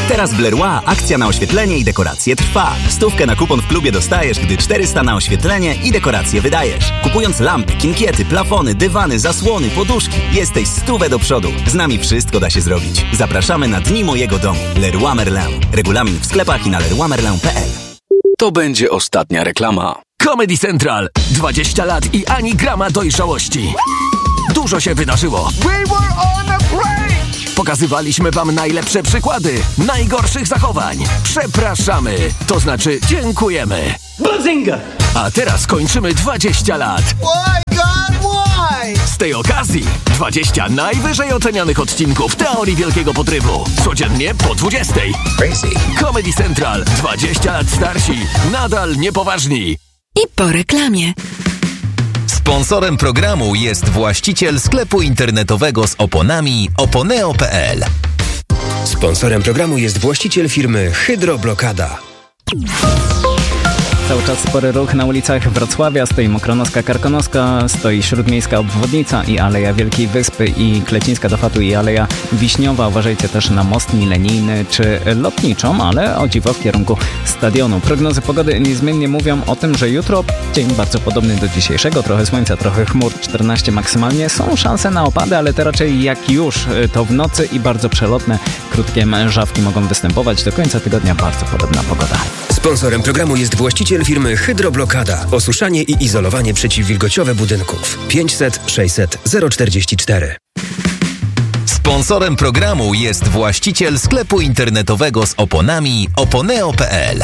Teraz w Leroy akcja na oświetlenie i dekoracje trwa. 100 na kupon w klubie dostajesz, gdy 400 na oświetlenie i dekoracje wydajesz. Kupując lampy, kinkiety, plafony, dywany, zasłony, poduszki, jesteś 100 do przodu. Z nami wszystko da się zrobić. Zapraszamy na Dni Mojego Domu. Leroy Merlin. Regulamin w sklepach i na leroymerlin.pl. To będzie ostatnia reklama. Comedy Central. 20 lat i ani grama dojrzałości. Dużo się wydarzyło. Pokazywaliśmy wam najlepsze przykłady najgorszych zachowań. Przepraszamy, to znaczy dziękujemy. Bazinga! A teraz kończymy 20 lat. Why, God, why? Z tej okazji 20 najwyżej ocenianych odcinków Teorii Wielkiego Podrywu. Codziennie po 20. Crazy. Comedy Central. 20 lat starsi. Nadal niepoważni. I po reklamie. Sponsorem programu jest właściciel sklepu internetowego z oponami oponeo.pl. Sponsorem programu jest właściciel firmy Hydroblokada. Cały czas spory ruch na ulicach Wrocławia. Stoi Mokronoska, Karkonoska, stoi Śródmiejska Obwodnica i Aleja Wielkiej Wyspy i Klecińska do Fatu i Aleja Wiśniowa. Uważajcie też na most milenijny czy lotniczą, ale o dziwo w kierunku stadionu. Prognozy pogody niezmiennie mówią o tym, że jutro dzień bardzo podobny do dzisiejszego. Trochę słońca, trochę chmur, 14 maksymalnie. Są szanse na opady, ale to raczej jak już to w nocy i bardzo przelotne, krótkie mężawki mogą występować. Do końca tygodnia bardzo podobna pogoda. Sponsorem programu jest właściciel firmy Hydroblokada. Osuszanie i izolowanie przeciwwilgociowe budynków. 500 600 044. Sponsorem programu jest właściciel sklepu internetowego z oponami oponeo.pl.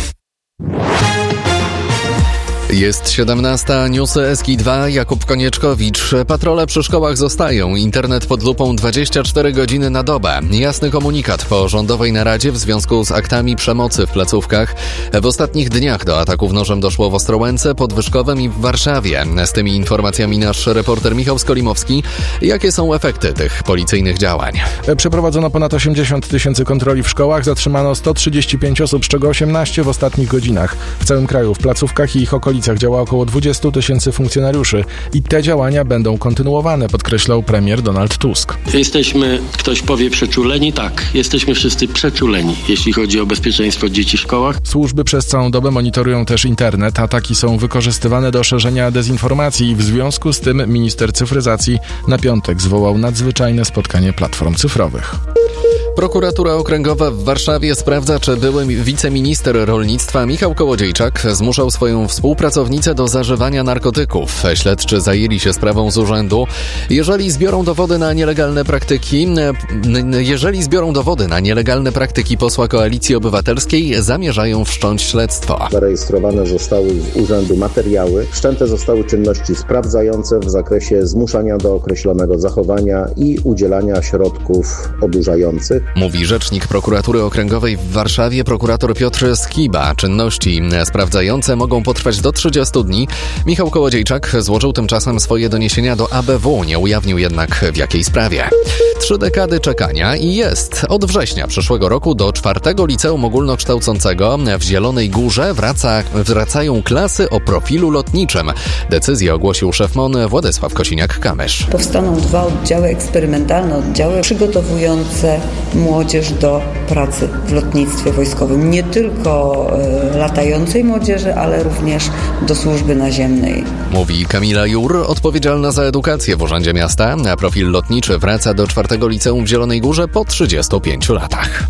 Jest 17, newsy SK2, Jakub Konieczkowicz. Patrole przy szkołach zostają, internet pod lupą 24 godziny na dobę. Jasny komunikat po rządowej naradzie w związku z aktami przemocy w placówkach. W ostatnich dniach do ataków nożem doszło w Ostrołęce, Podwyżkowem i w Warszawie. Z tymi informacjami nasz reporter Michał Skolimowski. Jakie są efekty tych policyjnych działań? Przeprowadzono ponad 80 000 kontroli w szkołach, zatrzymano 135 osób, z czego 18 w ostatnich godzinach. W całym kraju, w placówkach i ich okolicach działa około 20 000 funkcjonariuszy i te działania będą kontynuowane, podkreślał premier Donald Tusk. Jesteśmy, ktoś powie, przeczuleni? Tak, jesteśmy wszyscy przeczuleni, jeśli chodzi o bezpieczeństwo dzieci w szkołach. Służby przez całą dobę monitorują też internet. Ataki są wykorzystywane do szerzenia dezinformacji i w związku z tym minister cyfryzacji na piątek zwołał nadzwyczajne spotkanie platform cyfrowych. Prokuratura Okręgowa w Warszawie sprawdza, czy były wiceminister rolnictwa Michał Kołodziejczak zmuszał swoją współpracownicę do zażywania narkotyków. Śledczy zajęli się sprawą z urzędu. Jeżeli zbiorą dowody na nielegalne praktyki posła Koalicji Obywatelskiej, zamierzają wszcząć śledztwo. Zarejestrowane zostały z urzędu materiały. Wszczęte zostały czynności sprawdzające w zakresie zmuszania do określonego zachowania i udzielania środków odurzających. Mówi rzecznik Prokuratury Okręgowej w Warszawie, prokurator Piotr Skiba. Czynności sprawdzające mogą potrwać do 30 dni. Michał Kołodziejczak złożył tymczasem swoje doniesienia do ABW, nie ujawnił jednak w jakiej sprawie. 3 dekady czekania i jest. Od września przyszłego roku do 4. Liceum Ogólnokształcącego w Zielonej Górze wracają klasy o profilu lotniczym. Decyzję ogłosił szef MON Władysław Kosiniak-Kamysz. Powstaną 2 oddziały eksperymentalne, oddziały przygotowujące młodzież do pracy w lotnictwie wojskowym. Nie tylko latającej młodzieży, ale również do służby naziemnej. Mówi Kamila Jur, odpowiedzialna za edukację w Urzędzie Miasta. Profil lotniczy wraca do 4. Liceum w Zielonej Górze po 35 latach.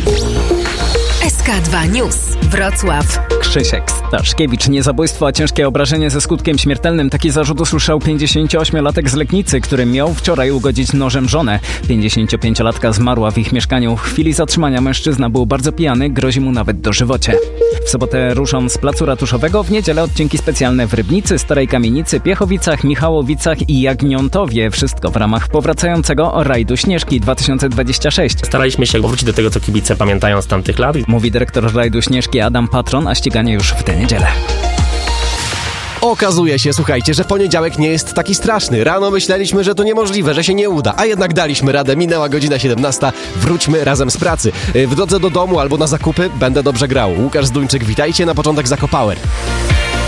SK2 News. Wrocław. Krzysiek Staszkiewicz. Nie zabójstwo, a ciężkie obrażenie ze skutkiem śmiertelnym. Taki zarzut usłyszał 58-latek z Legnicy, który miał wczoraj ugodzić nożem żonę. 55-latka zmarła w ich mieszkaniu. W chwili zatrzymania mężczyzna był bardzo pijany, grozi mu nawet dożywocie. W sobotę ruszą z placu ratuszowego, w niedzielę odcinki specjalne w Rybnicy, Starej Kamienicy, Piechowicach, Michałowicach i Jagniątowie. Wszystko w ramach powracającego rajdu Śnieżki 2026. Staraliśmy się wrócić do tego, co kibice pamiętają z tamtych lat. Mówi dyrektor rajdu Śnieżki Adam Patron, a ściganie już w tę niedzielę. Okazuje się, słuchajcie, że poniedziałek nie jest taki straszny. Rano myśleliśmy, że to niemożliwe, że się nie uda, a jednak daliśmy radę. Minęła godzina 17. Wróćmy razem z pracy. W drodze do domu albo na zakupy będę dobrze grał. Łukasz Zduńczyk, witajcie na początek Zakopower.